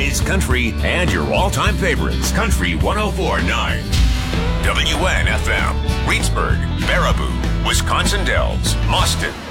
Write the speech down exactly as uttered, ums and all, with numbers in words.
today's country and your all-time favorites. Country one oh four point nine. W N F M. Reedsburg, Baraboo, Wisconsin Dells, Mauston,